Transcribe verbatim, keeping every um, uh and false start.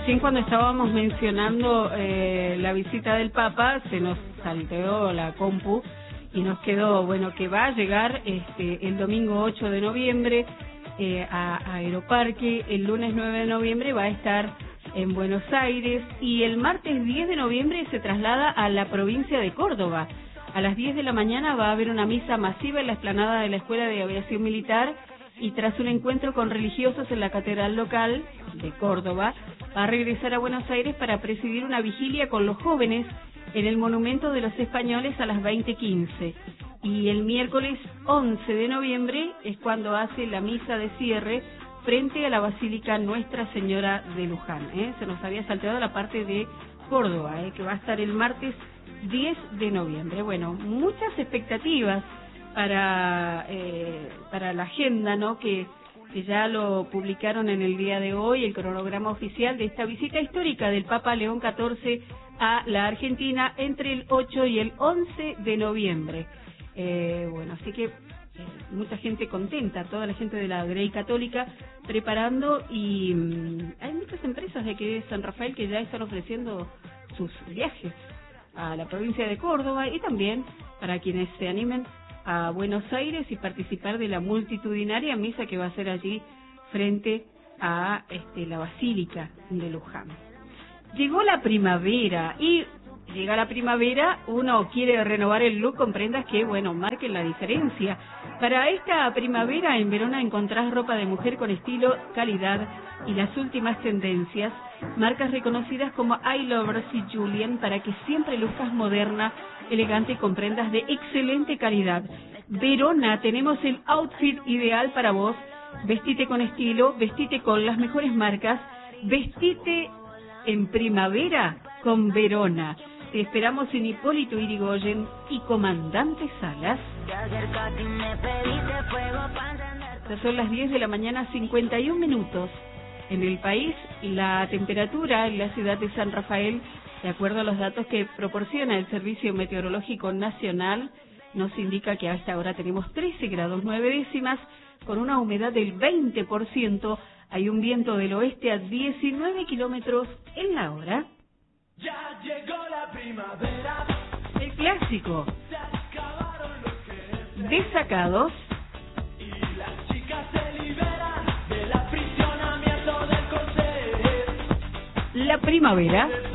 recién cuando estábamos mencionando eh, la visita del Papa, se nos salteó la compu y nos quedó, bueno, que va a llegar este el domingo ocho de noviembre eh, a, a Aeroparque, el lunes nueve de noviembre va a estar en Buenos Aires y el martes diez de noviembre se traslada a la provincia de Córdoba. A las diez de la mañana va a haber una misa masiva en la explanada de la Escuela de Aviación Militar y tras un encuentro con religiosos en la catedral local de Córdoba, va a regresar a Buenos Aires para presidir una vigilia con los jóvenes en el Monumento de los Españoles a las veinte quince. Y el miércoles once de noviembre es cuando hace la misa de cierre frente a la Basílica Nuestra Señora de Luján. ¿eh? Se nos había salteado la parte de Córdoba, ¿eh? que va a estar el martes diez de noviembre. Bueno, muchas expectativas para eh, para la agenda, ¿no? Que, que ya lo publicaron en el día de hoy, el cronograma oficial de esta visita histórica del Papa León catorce a la Argentina entre el ocho y el once de noviembre. Eh, bueno, así que eh, mucha gente contenta, toda la gente de la Grey Católica preparando y mmm, hay muchas empresas de aquí de San Rafael que ya están ofreciendo sus viajes a la provincia de Córdoba y también para quienes se animen a Buenos Aires y participar de la multitudinaria misa que va a ser allí frente a este, la Basílica de Luján. Llegó la primavera y llega la primavera, uno quiere renovar el look con prendas que, bueno, marquen la diferencia. Para esta primavera en Verona encontrás ropa de mujer con estilo, calidad y las últimas tendencias, marcas reconocidas como I Lovers y Julian para que siempre luzcas moderna, elegante y con prendas de excelente calidad. Verona, tenemos el outfit ideal para vos. Vestite con estilo, vestite con las mejores marcas, vestite en primavera con Verona. Te esperamos en Hipólito Yrigoyen y Comandante Salas. Ya son las diez de la mañana, cincuenta y un minutos. En el país, la temperatura en la ciudad de San Rafael, de acuerdo a los datos que proporciona el Servicio Meteorológico Nacional, nos indica que a esta hora tenemos trece grados nueve décimas, con una humedad del veinte por ciento. Hay un viento del oeste a diecinueve kilómetros en la hora. Ya llegó la primavera. El clásico. Desacados. Y las chicas se liberan del aprisionamiento del corsé. La primavera.